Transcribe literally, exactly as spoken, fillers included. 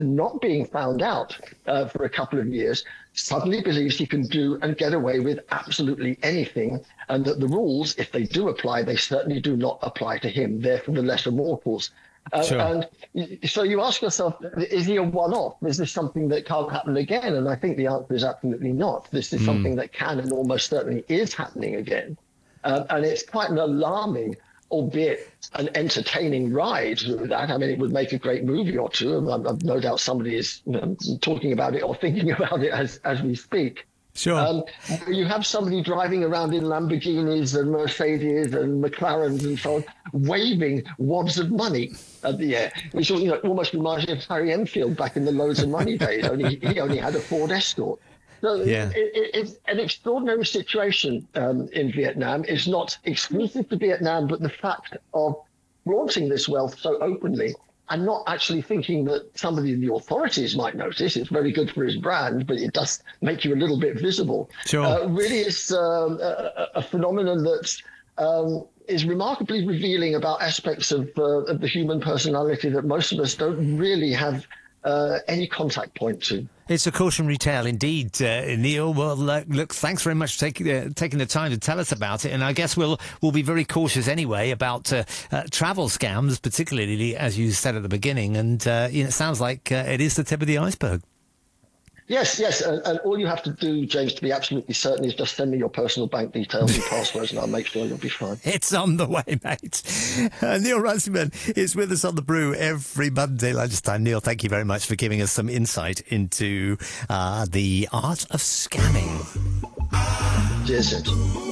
not being found out uh, for a couple of years, suddenly believes he can do and get away with absolutely anything, and that the rules, if they do apply, they certainly do not apply to him. They're for the lesser mortals. Uh, Sure. And so you ask yourself, is he a one-off? Is this something that can't happen again? And I think the answer is absolutely not. This is mm. something that can and almost certainly is happening again. Uh, and it's quite an alarming, albeit an entertaining ride through that. I mean, it would make a great movie or two. And I've no doubt somebody is you know, talking about it or thinking about it as, as we speak. Sure. Um, you have somebody driving around in Lamborghinis and Mercedes and McLarens and so on, waving wads of money at the air, which you know, almost reminds me of Harry Enfield back in the Loads of Money days. Only he only had a Ford Escort. So yeah. it, it, it's an extraordinary situation um, in Vietnam. It's not exclusive to Vietnam, but the fact of flaunting this wealth so openly and not actually thinking that somebody in the authorities might notice. It's very good for his brand, but it does make you a little bit visible. Sure. Uh, really is um, a, a phenomenon that um, is remarkably revealing about aspects of, uh, of the human personality that most of us don't really have uh, any contact point to. It's a cautionary tale indeed, uh, Neil. Well, uh, look, thanks very much for take, uh, taking the time to tell us about it. And I guess we'll we'll be very cautious anyway about uh, uh, travel scams, particularly, as you said at the beginning. And uh, you know, it sounds like uh, it is the tip of the iceberg. Yes, yes. And, and all you have to do, James, to be absolutely certain is just send me your personal bank details and passwords and I'll make sure you'll be fine. It's on the way, mate. Uh, Neil Runciman is with us on The Brew every Monday lunchtime. Neil, thank you very much for giving us some insight into uh, the art of scamming. Cheers, James.